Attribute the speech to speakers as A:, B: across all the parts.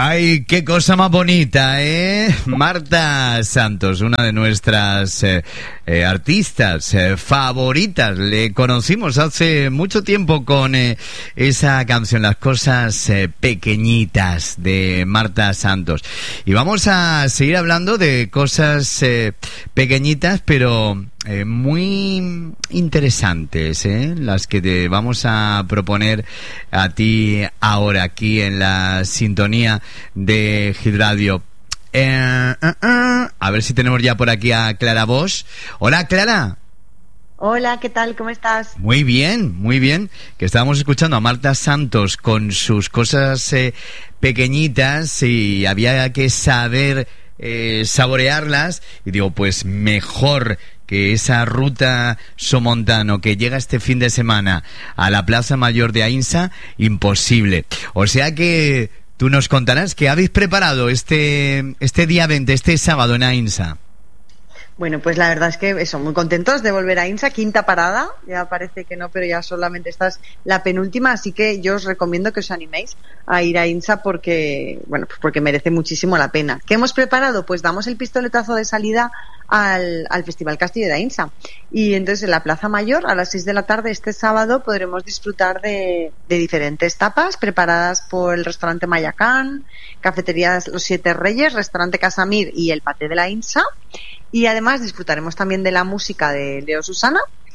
A: Ay, qué cosa más bonita, ¿eh? Marta Santos, una de nuestras artistas favoritas. Le conocimos hace mucho tiempo con esa canción, Las cosas pequeñitas, de Marta Santos. Y vamos a seguir hablando de cosas pequeñitas, pero muy interesantes, las que te vamos a proponer a ti ahora aquí en la sintonía de Hit Radio. A ver si tenemos ya por aquí a Clara Bosch. Hola, Clara.
B: Hola, ¿qué tal? ¿Cómo estás?
A: Muy bien, que estábamos escuchando a Marta Santos con sus cosas pequeñitas y había que saber saborearlas, y digo, pues mejor que esa ruta Somontano que llega este fin de semana a la Plaza Mayor de Aínsa, imposible. O sea que tú nos contarás qué habéis preparado este día 20, este sábado en Aínsa.
B: Bueno, pues la verdad es que eso, muy contentos de volver a Aínsa, quinta parada, ya parece que no, pero ya solamente esta es la penúltima, así que yo os recomiendo que os animéis a ir a Aínsa porque, bueno, pues porque merece muchísimo la pena. ¿Qué hemos preparado? Pues damos el pistoletazo de salida al Festival Castillo de Aínsa, y entonces en la Plaza Mayor a las 6 de la tarde este sábado podremos disfrutar de diferentes tapas preparadas por el restaurante Mayacán, cafeterías Los Siete Reyes, restaurante Casamir y el Paté de la Aínsa. Y además disfrutaremos también de la música de Leo Susana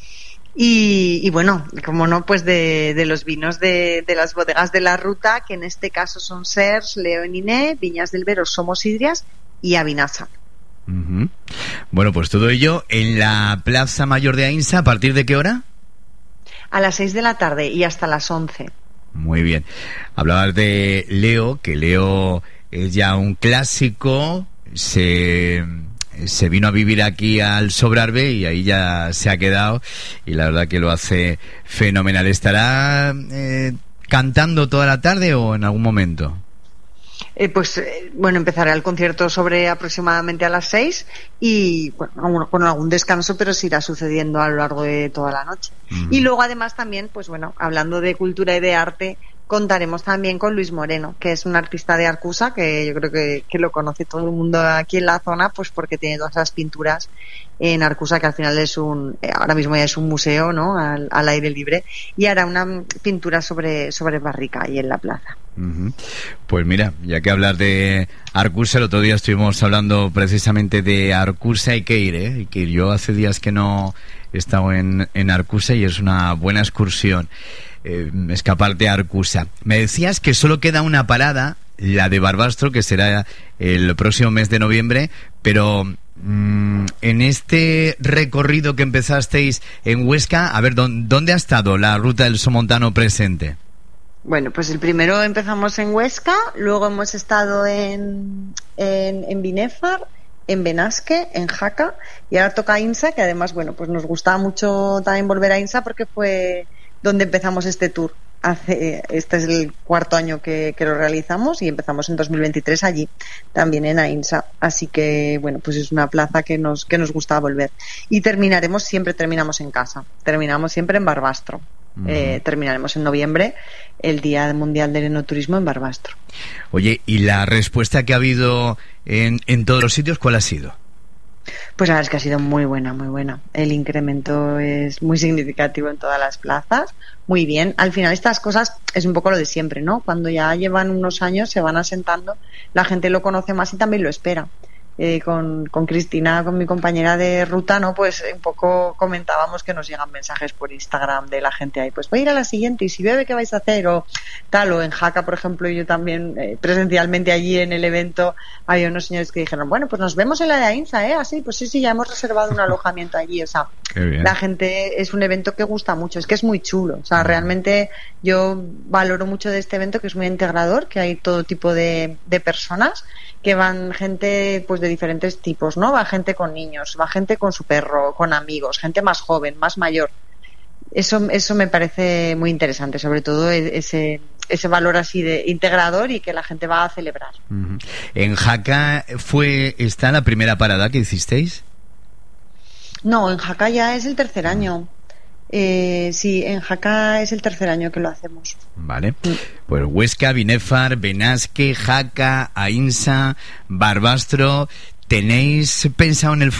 B: y bueno, como no, pues de los vinos de las bodegas de la ruta, que en este caso son Sers, Leo Niné, Viñas del Vero, Somos Idrias y Avinasa.
A: Uh-huh. Bueno, pues todo ello en la Plaza Mayor de Aínsa. ¿A partir de qué hora?
B: A las 6 de la tarde y hasta las 11.
A: Muy bien. Hablabas de Leo, que Leo es ya un clásico, se vino a vivir aquí al Sobrarbe y ahí ya se ha quedado, y la verdad que lo hace fenomenal. ¿Estará cantando toda la tarde o en algún momento?
B: Bueno, empezará el concierto sobre aproximadamente a las 6 y bueno, con algún descanso, pero se irá sucediendo a lo largo de toda la noche. Uh-huh. Y luego además también, pues bueno, hablando de cultura y de arte, contaremos también con Luis Moreno, que es un artista de Arcusa, que yo creo que lo conoce todo el mundo aquí en la zona, pues porque tiene todas esas pinturas en Arcusa, que al final ahora mismo ya es un museo, ¿no?, al aire libre, y hará una pintura sobre barrica ahí en la plaza.
A: Uh-huh. Pues mira, ya que hablas de Arcusa, el otro día estuvimos hablando precisamente de Arcusa. Hay que ir, hay que ir. Yo hace días que no he estado en Arcusa y es una buena excursión. Escaparte a Arcusa. Me decías que solo queda una parada, la de Barbastro, que será el próximo mes de noviembre, pero en este recorrido que empezasteis en Huesca, a ver, ¿dónde ha estado la ruta del Somontano presente?
B: Bueno, pues el primero empezamos en Huesca, luego hemos estado en Binéfar, en Benasque, en Jaca, y ahora toca Aínsa, que además, bueno, pues nos gustaba mucho también volver a Aínsa porque fue donde empezamos este tour. Este es el cuarto año que lo realizamos y empezamos en 2023 allí, también en Aínsa. Así que, bueno, pues es una plaza que nos gusta volver. Y terminamos en casa, terminamos siempre en Barbastro. Uh-huh. Terminaremos en noviembre, el Día Mundial del Enoturismo, en Barbastro.
A: Oye, ¿y la respuesta que ha habido en todos los sitios, cuál ha sido?
B: Pues la verdad es que ha sido muy buena, muy buena. El incremento es muy significativo en todas las plazas. Muy bien. Al final estas cosas es un poco lo de siempre, ¿no? Cuando ya llevan unos años, se van asentando, la gente lo conoce más y también lo espera. Con Cristina, con mi compañera de ruta, ¿no? Pues un poco comentábamos que nos llegan mensajes por Instagram de la gente ahí, pues voy a ir a la siguiente y si veo qué vais a hacer o tal. O en Jaca, por ejemplo, yo también presencialmente allí en el evento había unos señores que dijeron, bueno, pues nos vemos en la de Aínsa, así, pues sí, ya hemos reservado un alojamiento allí. O sea, la gente, es un evento que gusta mucho, es que es muy chulo. O sea, realmente yo valoro mucho de este evento, que es muy integrador, que hay todo tipo de personas, que van gente pues de diferentes tipos, ¿no? Va gente con niños, va gente con su perro, con amigos, gente más joven, más mayor. Eso me parece muy interesante, sobre todo ese valor así de integrador y que la gente va a celebrar.
A: Uh-huh. ¿En Jaca está la primera parada que hicisteis?
B: No, en Jaca ya es el tercer año. Sí, en Jaca es el tercer año que lo hacemos.
A: Vale. Pues Huesca, Binefar, Benasque, Jaca, Aínsa, Barbastro. ¿Tenéis pensado en el